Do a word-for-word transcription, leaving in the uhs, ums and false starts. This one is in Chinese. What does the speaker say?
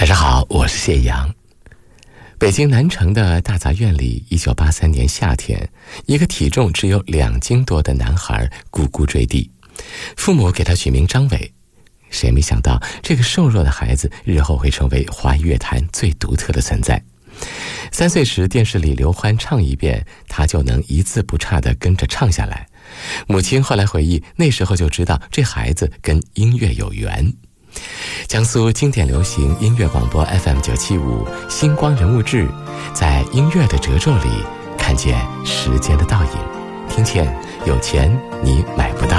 上好，我是谢阳。北京南城的大杂院里，一九八三年夏天，一个体重只有两斤多的男孩咕咕坠地，父母给他取名张伟。谁没想到这个瘦弱的孩子日后会成为华语乐坛最独特的存在。三岁时电视里刘欢唱一遍，他就能一字不差地跟着唱下来。母亲后来回忆，那时候就知道这孩子跟音乐有缘。江苏经典流行音乐广播 F M 九七五星光人物志，在音乐的褶皱里看见时间的倒影，听见有钱你买不到。